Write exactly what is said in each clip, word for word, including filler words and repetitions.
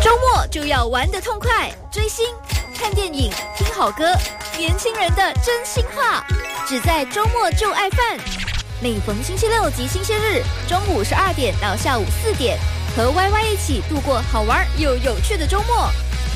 周末就要玩得痛快，追星、看电影、听好歌，年轻人的真心话，只在周末就爱饭。每逢星期六及星期日，中午十二点到下午四点，和 Y Y 一起度过好玩又有趣的周末。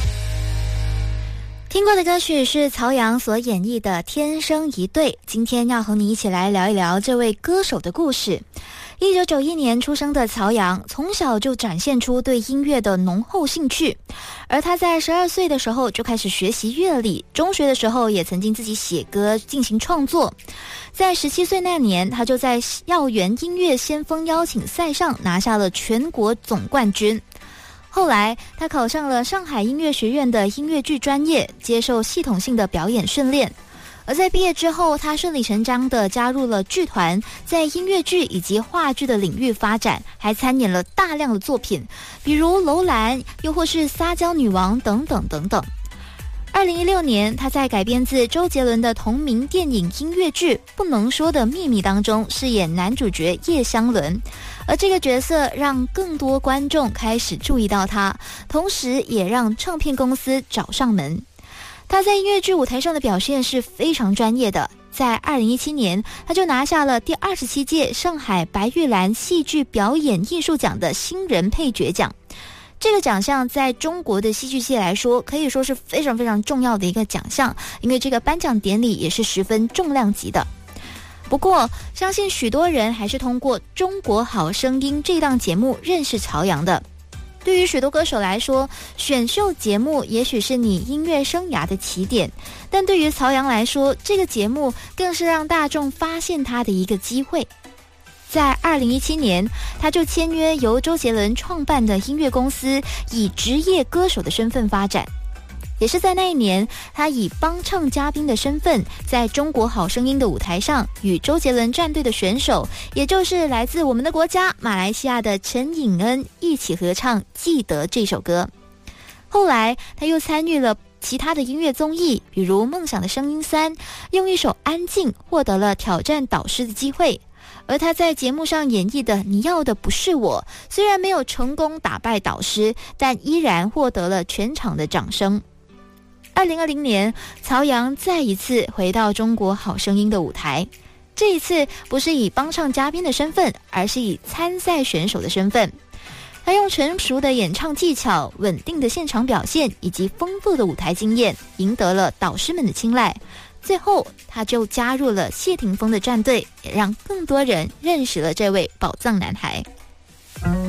听过的歌曲是曹阳所演绎的《天生一对》，今天要和你一起来聊一聊这位歌手的故事。一九九一年出生的曹阳，从小就展现出对音乐的浓厚兴趣，而他在十二岁的时候就开始学习乐理，中学的时候也曾经自己写歌进行创作。在十七岁那年，他就在校园音乐先锋邀请赛上拿下了全国总冠军。后来他考上了上海音乐学院的音乐剧专业，接受系统性的表演训练。而在毕业之后，他顺理成章地加入了剧团，在音乐剧以及话剧的领域发展，还参演了大量的作品，比如《楼兰》又或是《撒娇女王》等等等等。二零一六年，他在改编自周杰伦的同名电影音乐剧《不能说的秘密》当中饰演男主角叶湘伦，而这个角色让更多观众开始注意到他，同时也让唱片公司找上门。他在音乐剧舞台上的表现是非常专业的，在二零一七年，他就拿下了第二十七届上海白玉兰戏剧表演艺术奖的新人配角奖。这个奖项在中国的戏剧界来说，可以说是非常非常重要的一个奖项，因为这个颁奖典礼也是十分重量级的。不过，相信许多人还是通过《中国好声音》这档节目认识曹阳的。对于许多歌手来说，选秀节目也许是你音乐生涯的起点，但对于曹阳来说，这个节目更是让大众发现他的一个机会。在二零一七年，他就签约由周杰伦创办的音乐公司，以职业歌手的身份发展。也是在那一年，他以帮唱嘉宾的身份，在中国好声音的舞台上，与周杰伦战队的选手，也就是来自我们的国家马来西亚的陈颖恩一起合唱《记得》这首歌。后来，他又参与了其他的音乐综艺，比如《梦想的声音三》，用一首《安静》获得了挑战导师的机会。而他在节目上演绎的《你要的不是我》，虽然没有成功打败导师，但依然获得了全场的掌声。二零二零年，曹阳再一次回到中国好声音的舞台，这一次不是以帮唱嘉宾的身份，而是以参赛选手的身份。他用成熟的演唱技巧、稳定的现场表现以及丰富的舞台经验，赢得了导师们的青睐。最后，他就加入了谢霆锋的战队，也让更多人认识了这位宝藏男孩。